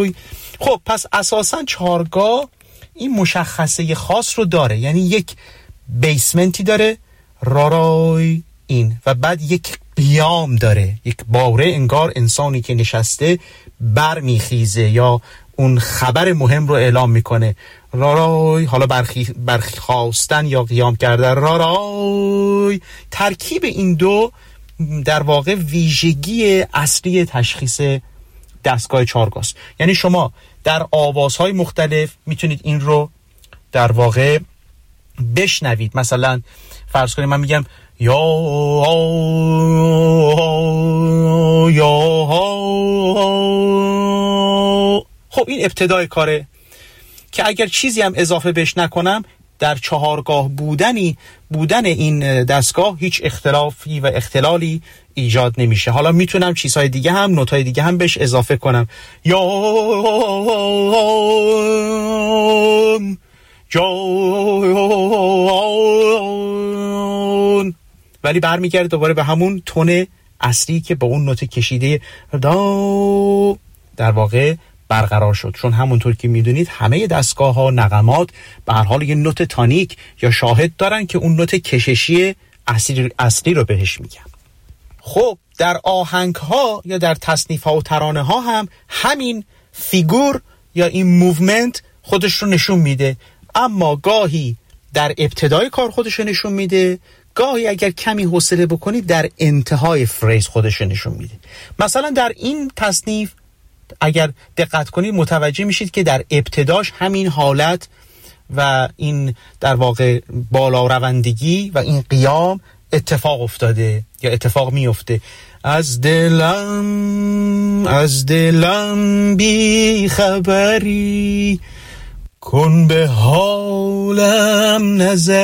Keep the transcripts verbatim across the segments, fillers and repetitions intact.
رای. خب پس اساساً چهارگاه این مشخصه خاص رو داره، یعنی یک بیسمنتی داره را رای این، و بعد یک قیام داره، یک باره انگار انسانی که نشسته بر میخیزه یا اون خبر مهم رو اعلام میکنه را رای، حالا برخی برخاستن یا قیام کردن را رای. ترکیب این دو در واقع ویژگی اصلی تشخیص دستگاه چهارگاه است. یعنی شما در آوازهای مختلف میتونید این رو در واقع بشنوید. مثلا فرض کنید من میگم یا یا، خب این ابتدای کاره که اگر چیزی هم اضافه بهش نکنم در چهارگاه بودنی بودن این دستگاه هیچ اختلافی و اختلالی ایجاد نمیشه. حالا میتونم چیزهای دیگه هم نوتهای دیگه هم بهش اضافه کنم یا جان، ولی برمیگرده دوباره به همون تون اصلی که با اون نوت کشیده دا در واقع برقرار شد. چون همونطور که میدونید همه دستگاه ها نغمات به هر حال یه نوت تانیک یا شاهد دارن که اون نوت کششی اصلی, اصلی رو بهش میگن. خب در آهنگ ها یا در تصنیف ها و ترانه ها هم همین فیگور یا این موومنت خودش رو نشون میده، اما گاهی در ابتدای کار خودش رو نشون میده، گاهی اگر کمی حوصله بکنید در انتهای فریز خودش رو نشون میده. مثلا در این تصنیف اگر دقت کنید متوجه میشید که در ابتداش همین حالت و این در واقع بالا روندگی و این قیام اتفاق افتاده یا اتفاق میفته. از دلم از دلم بی خبری کن به حالم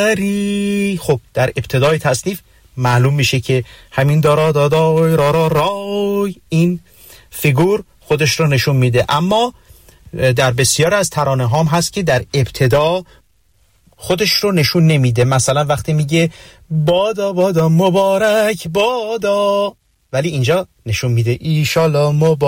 نظری. خب در ابتدای تصنیف معلوم میشه که همین دارا دادای را را رای این فیگور خودش رو نشون میده، اما در بسیار از ترانه هام هست که در ابتدا خودش رو نشون نمیده. مثلا وقتی میگه بادا بادا مبارک بادا، ولی اینجا نشون میده ایشالا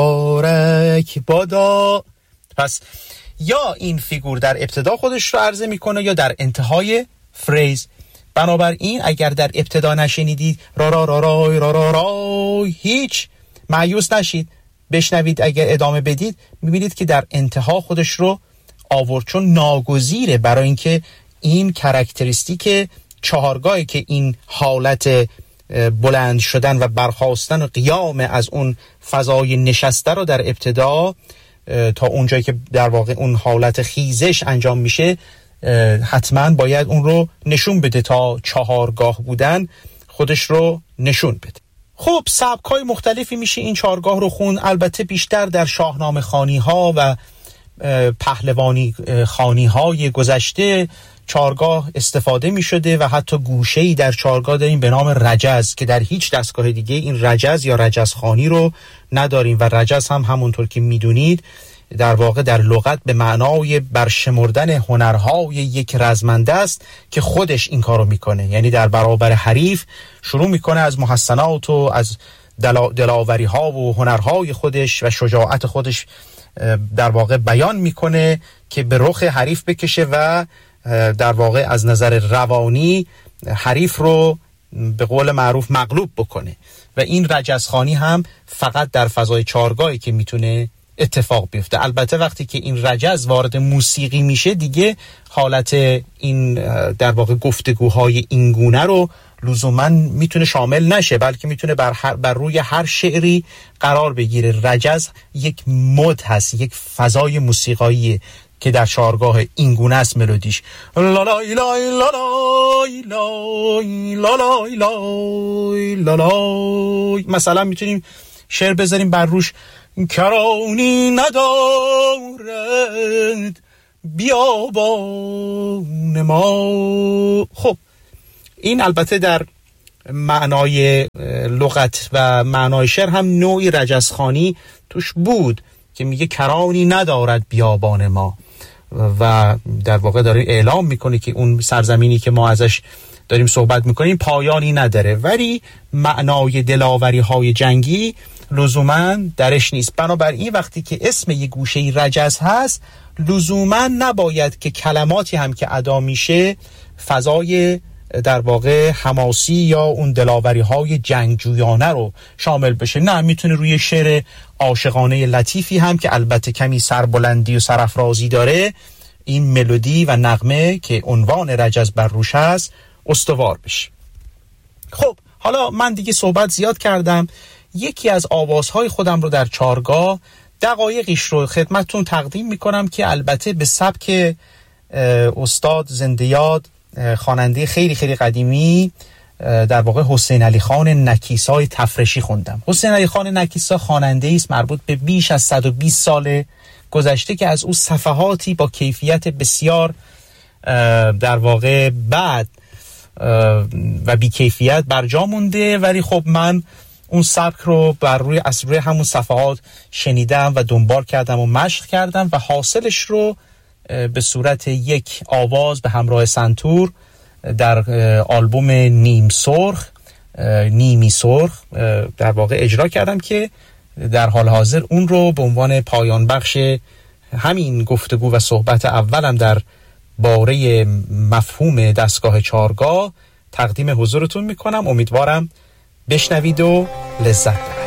مبارک بادا. پس یا این فیگور در ابتدا خودش رو عرضه میکنه یا در انتهای فریز. بنابراین اگر در ابتدا نشنیدید را را را را را را را هیچ مایوس نشید، بشنوید. اگر ادامه بدید میبینید که در انتها خودش رو آورد، چون ناگزیره برای اینکه این کاراکتریستیک چهارگاهی که این حالت بلند شدن و برخاستن و قیام از اون فضای نشسته رو در ابتدا تا اونجایی که در واقع اون حالت خیزش انجام میشه حتما باید اون رو نشون بده تا چهارگاه بودن خودش رو نشون بده. خب سبک‌های مختلفی میشه این چهارگاه رو خون. البته بیشتر در شاهنامه خوانی‌ها و پهلوانی خوانی‌های گذشته چهارگاه استفاده می‌شده و حتی گوشه‌ای در چهارگاه داریم به نام رجز که در هیچ دستگاه دیگه این رجز یا رجزخوانی رو نداریم. و رجز هم همونطور که میدونید در واقع در لغت به معنای برشمردن هنرهای یک رزمنده است که خودش این کارو میکنه، یعنی در برابر حریف شروع میکنه از محسنات و از دلا دلاوری ها و هنرهای خودش و شجاعت خودش در واقع بیان میکنه که به رخ حریف بکشه و در واقع از نظر روانی حریف رو به قول معروف مغلوب بکنه. و این رجزخوانی هم فقط در فضای چهارگاهی که میتونه اتفاق بیفته. البته وقتی که این رجز وارد موسیقی میشه دیگه حالت این در واقع گفتگوهای این گونه رو لزوما میتونه شامل نشه، بلکه میتونه بر, بر روی هر شعری قرار بگیره. رجز یک مد هست، یک فضای موسیقایی که در چهارگاه این گونه است ملودیش. لا لا لا لا لا لا لا. مثلا میتونیم شعر بذاریم بر روش کرانی ندارد بیابان ما. خب این البته در معنای لغت و معنای شعر هم نوعی رجزخوانی توش بود که میگه کرانی ندارد بیابان ما و در واقع داره اعلام میکنه که اون سرزمینی که ما ازش داریم صحبت میکنیم پایانی نداره، ولی معنای دلاوری های جنگی لزوما درش نیست. بنابراین وقتی که اسم یه گوشه رجز هست لزوما نباید که کلماتی هم که ادا میشه فضای در واقع حماسی یا اون دلاوری های جنگجویانه رو شامل بشه. نه، میتونه روی شعر عاشقانه لطیفی هم که البته کمی سربلندی و سرافرازی داره این ملودی و نغمه که عنوان رجز بر روش هست استوار بشه. خب حالا من دیگه صحبت زیاد کردم، یکی از آوازهای خودم رو در چارگاه دقایقیش رو خدمتتون تقدیم میکنم که البته به سبک استاد زنده‌یاد خواننده خیلی خیلی قدیمی در واقع حسین علی خان نکیسای تفرشی خوندم. حسین علی خان نکیسا خواننده است مربوط به بیش از صد و بیست سال گذشته که از او صفحاتی با کیفیت بسیار در واقع بد و بی کیفیت برجا مونده، ولی خب من اون سبک رو بر روی از روی همون صفحات شنیدم و دنبال کردم و مشق کردم و حاصلش رو به صورت یک آواز به همراه سنتور در آلبوم نیم سرخ نیمی سرخ در واقع اجرا کردم که در حال حاضر اون رو به عنوان پایان بخش همین گفتگو و صحبت اولم در باره مفهوم دستگاه چارگاه تقدیم حضورتون میکنم. امیدوارم بشنوید و لذت ببرید.